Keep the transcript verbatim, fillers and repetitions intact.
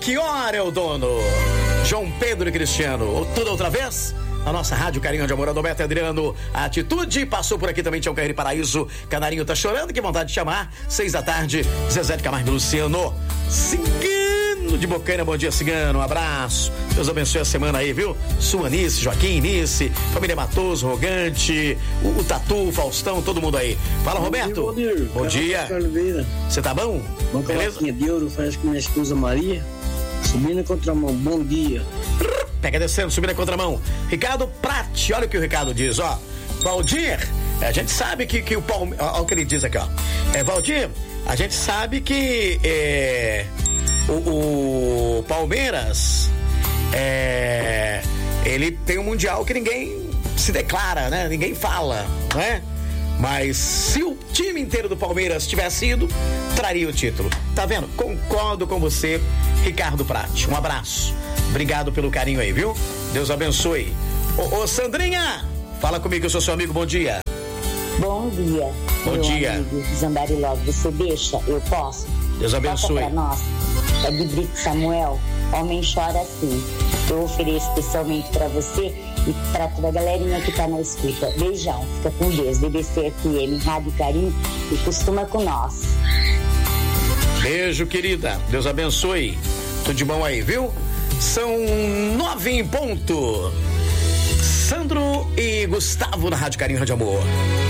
Belchior é o dono. João Pedro e Cristiano, tudo outra vez? A nossa rádio Carinho de Amor, Adalberto Adriano, a Atitude, passou por aqui também, Tião Carreiro Paraíso, Canarinho tá chorando, que vontade de chamar, seis da tarde, Zezé de Camargo e Luciano, Cigano de Bocaina, bom dia Cigano, um abraço, Deus abençoe a semana aí, viu? Suanice, Joaquim, Nice, família Matoso, Rogante, o, o Tatu, o Faustão, todo mundo aí. Fala, bom Roberto. Dia, bom, bom dia. Você tá bom? Uma coloquinha de ouro, faz com minha esposa Maria, subindo a contramão, bom dia. Pega descendo, subindo a contramão. Ricardo Prati, olha o que o Ricardo diz, ó. Valdir, a gente sabe que, que o Palmeiras. Olha o que ele diz aqui, ó. É, Valdir, a gente sabe que é, o, o Palmeiras é, ele tem um mundial que ninguém se declara, né? Ninguém fala, né? Mas se o time inteiro do Palmeiras tivesse ido, traria o título. Tá vendo? Concordo com você, Ricardo Prati. Um abraço. Obrigado pelo carinho aí, viu? Deus abençoe. Ô, ô Sandrinha, fala comigo, eu sou seu amigo, bom dia. Bom dia. Bom meu dia. Amigo Zambari Love, você deixa? Eu posso? Deus abençoe. Toca pra nós. É de Brito Samuel. Homem chora assim. Eu ofereço especialmente pra você e pra toda a galerinha que tá na escuta. Beijão, fica com Deus. B B C F M, Rádio Carinho e costuma com nós. Beijo, querida. Deus abençoe. Tudo de bom aí, viu? São nove em ponto. Sandro e Gustavo na Rádio Carinho, Rádio Amor.